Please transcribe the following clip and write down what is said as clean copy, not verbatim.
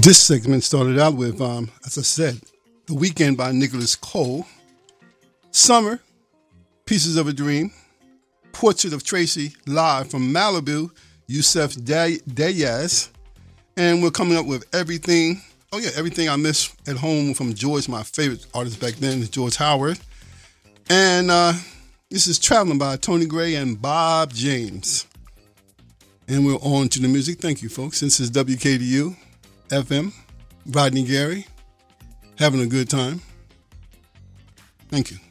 This segment started out with, as I said, The Weekend by Nicholas Cole, Summer, Pieces of a Dream, Portrait of Tracy, live from Malibu, Yusef Dayaz, and we're coming up with Everything I Miss at Home from George, my favorite artist back then, George Howard, and this is Traveling by Tony Gray and Bob James. And we're on to the music. Thank you, folks. This is WKDU FM, Rodney Gary, having a good time. Thank you.